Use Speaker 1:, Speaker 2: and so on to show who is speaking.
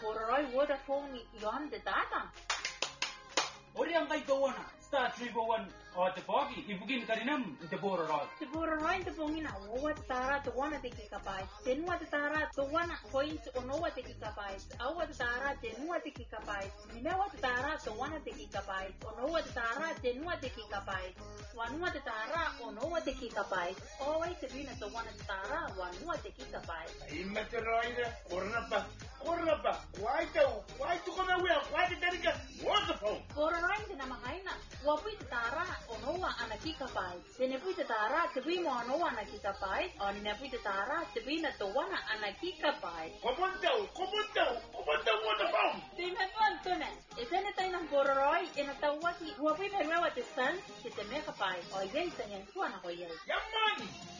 Speaker 1: Boroi Vodafone yon the data.
Speaker 2: Oriang kay Gawana, Star 301, o the Bogi, Ibugin Karinam, the Boroi.
Speaker 1: The Boroi the Bongina, what Tara to 1 gigabytes, then what Tara to 1 point or no gigabytes, our Tara, then what gigabytes, you know what Tara to 1 gigabytes, or no what Tara, then what gigabytes, 1 what Tara, or no what gigabytes, always the winner to 1 Tara, 1 what gigabytes.
Speaker 3: Immaterial, Cornaba, why to come away, why did that get wonderful?
Speaker 1: Boroi the Namahina, what with Tara, or no one and a gigabyte, then if with Tara to be more no one a gigabyte, or never with Tara to be not the 1 and a gigabyte.
Speaker 3: Come on down, what about?
Speaker 1: They have one to it. If anything on Boroi in a Tawaki, who have been a relative son, it's a megabyte, or yes, and one of yes.
Speaker 3: Young money!